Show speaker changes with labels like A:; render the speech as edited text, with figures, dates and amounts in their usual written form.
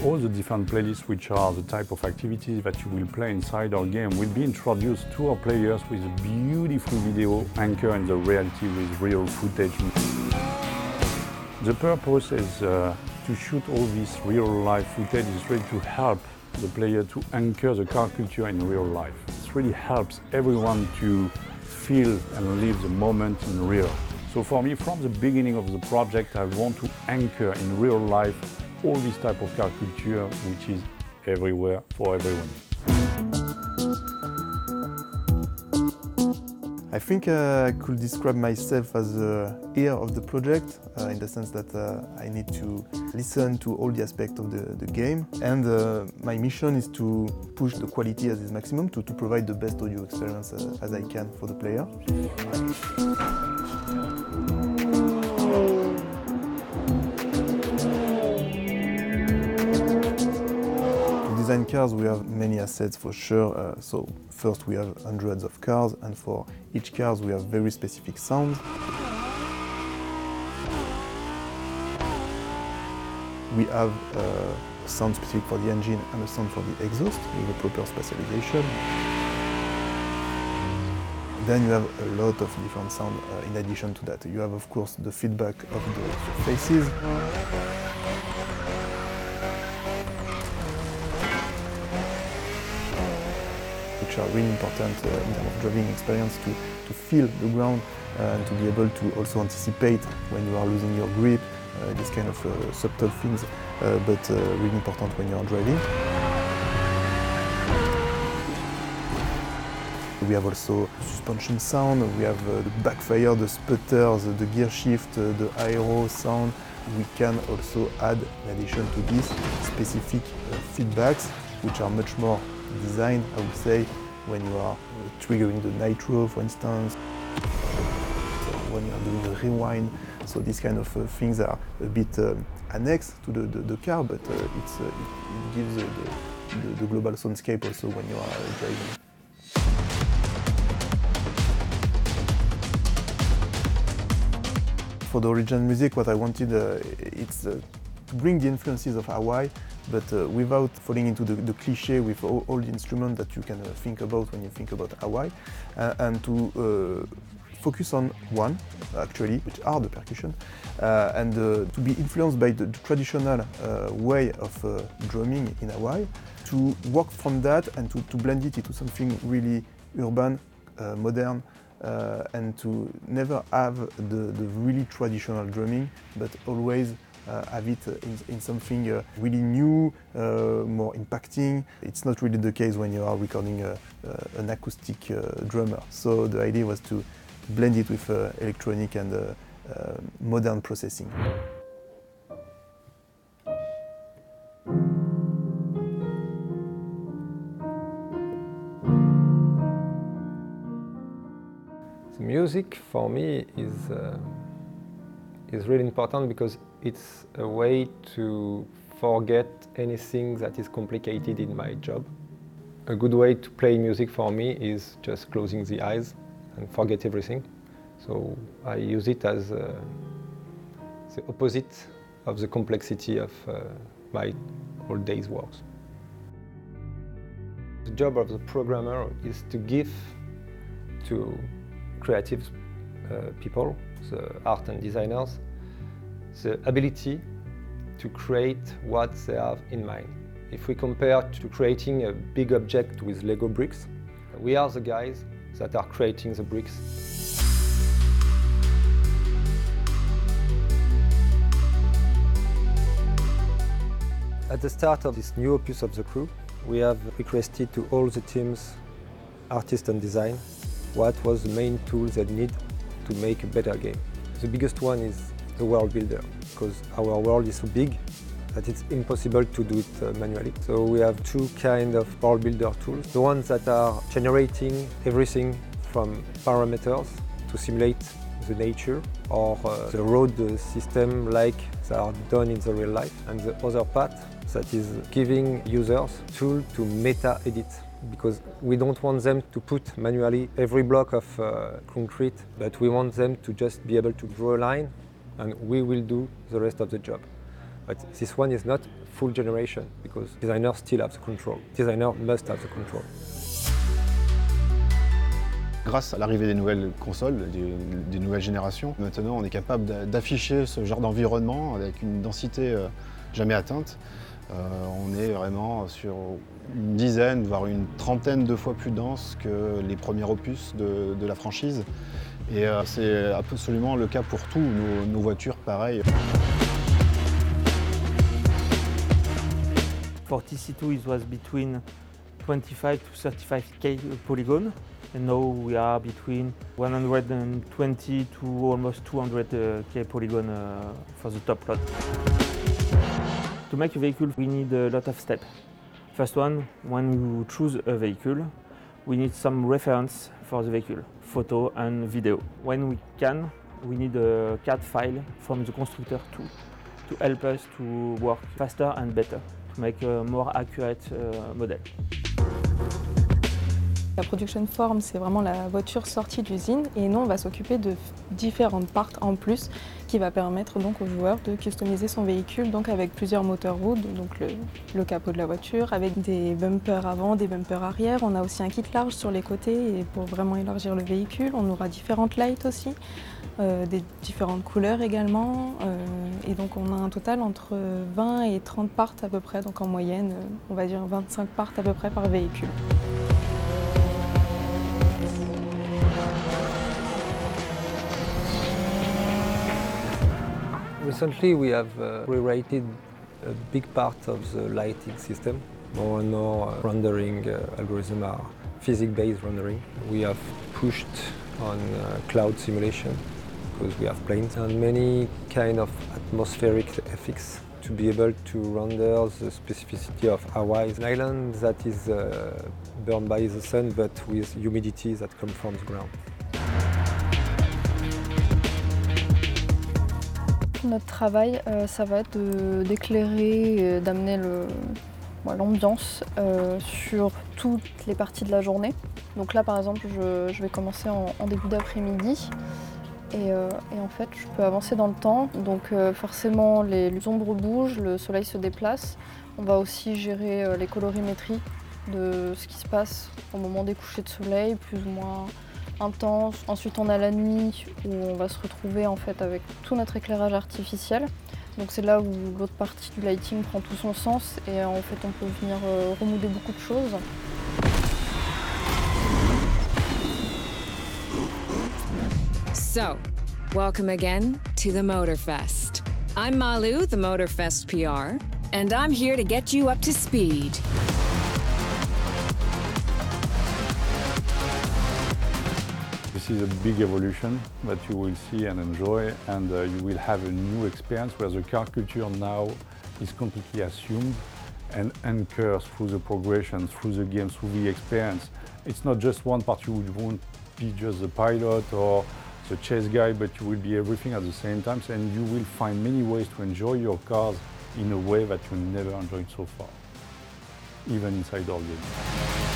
A: All the different playlists, which are the type of activities that you will play inside our game, will be introduced to our players with a beautiful video anchored in the reality with real footage. The purpose is to shoot all this real-life footage is really to help the player to anchor the car culture in real life. It really helps everyone to feel and live the moment in real. So for me, from the beginning of the project, I want to anchor in real life all this type of car culture, which is everywhere for everyone.
B: I think I could describe myself as the ear of the project, in the sense that I need to listen to all the aspects of the game. And my mission is to push the quality at its maximum, to provide the best audio experience as I can for the player. To design cars, we have many assets for sure. So first we have hundreds of cars, and for each car we have very specific sounds. We have a sound specific for the engine and a sound for the exhaust with a proper spatialization. Then you have a lot of different sounds in addition to that. You have, of course, the feedback of the surfaces. Which are really important in terms of driving experience to feel the ground and to be able to also anticipate when you are losing your grip, these kind of subtle things, but really important when you are driving. We have also suspension sound, we have the backfire, the sputters, the gear shift, the aero sound. We can also add, in addition to this, specific feedbacks, which are much more designed, I would say, when you are triggering the nitro, for instance, when you are doing a rewind. So these kind of things are a bit annexed to the car, but it gives the global soundscape also when you are driving. For the original music, what I wanted, it's to bring the influences of Hawaii, but without falling into the cliché with all the instruments that you can think about when you think about Hawaii, and to focus on one, actually, which are the percussion, and to be influenced by the traditional way of drumming in Hawaii, to work from that and to blend it into something really urban, modern, and to never have the really traditional drumming, but always have it in something really new, more impacting. It's not really the case when you are recording an acoustic drummer. So the idea was to blend it with electronic and modern processing.
C: The music for me is really important because it's a way to forget anything that is complicated in my job. A good way to play music for me is just closing the eyes and forget everything. So I use it as the opposite of the complexity of my whole day's work. The job of the programmer is to give to creative people, the art and designers, the ability to create what they have in mind. If we compare to creating a big object with Lego bricks, we are the guys that are creating the bricks. At the start of this new opus of the crew, we have requested to all the teams, artists and design, what was the main tools they need to make a better game. The biggest one is the world builder, because our world is so big that it's impossible to do it manually. So we have two kinds of world builder tools. The ones that are generating everything from parameters to simulate the nature or the road system like they are done in the real life. And the other part that is giving users tools to meta-edit, because we don't want them to put manually every block of concrete, but we want them to just be able to draw a line and we will do the rest of the job. But this one is not full generation because designers still have the control. Designer must have the control.
D: Grâce à l'arrivée des nouvelles consoles, des nouvelles générations, maintenant on est capable d'afficher ce genre d'environnement avec une densité jamais atteinte. On est vraiment sur une dizaine, voire une trentaine de fois plus dense que les premiers opus de la franchise. Et c'est absolument le cas pour tous nos voitures, pareil.
E: For TC2 it was between 25 to 35k polygon, and now we are between 120 to almost 200k polygon for the top lot. To make a vehicle we need a lot of steps. First one, when you choose a vehicle, we need some reference for the vehicle, photo and video. When we can, we need a CAD file from the constructor too, to help us to work faster and better, to make a more accurate model.
F: La production form, c'est vraiment la voiture sortie d'usine et nous on va s'occuper de différentes parts en plus qui va permettre donc au joueur de customiser son véhicule donc avec plusieurs moteurs wood, donc le capot de la voiture, avec des bumpers avant, des bumpers arrière. On a aussi un kit large sur les côtés et pour vraiment élargir le véhicule. On aura différentes lights aussi, des différentes couleurs également et donc on a un total entre 20 et 30 parts à peu près, donc en moyenne on va dire 25 parts à peu près par véhicule.
C: Recently we have rewritten a big part of the lighting system. More and more rendering algorithms are physics-based rendering. We have pushed on cloud simulation because we have planes and many kind of atmospheric effects to be able to render the specificity of Hawaii, an island that is burned by the sun but with humidity that comes from the ground.
G: Notre travail, ça va être d'éclairer, d'amener l'ambiance sur toutes les parties de la journée. Donc là par exemple je vais commencer en début d'après-midi et en fait je peux avancer dans le temps. Donc forcément les ombres bougent, le soleil se déplace. On va aussi gérer les colorimétries de ce qui se passe au moment des couchers de soleil, plus ou moins intense. Ensuite on a la nuit où on va se retrouver en fait avec tout notre éclairage artificiel. Donc c'est là où l'autre partie du lighting prend tout son sens et en fait on peut venir remouler beaucoup de choses.
H: So, welcome again to the Motorfest. I'm Malu, the Motorfest PR, and I'm here to get you up to speed.
A: This is a big evolution that you will see and enjoy, and you will have a new experience where the car culture now is completely assumed and anchors through the progression, through the game, through the experience. It's not just one part, you won't be just the pilot or the chase guy, but you will be everything at the same time, and you will find many ways to enjoy your cars in a way that you never enjoyed so far, even inside our game.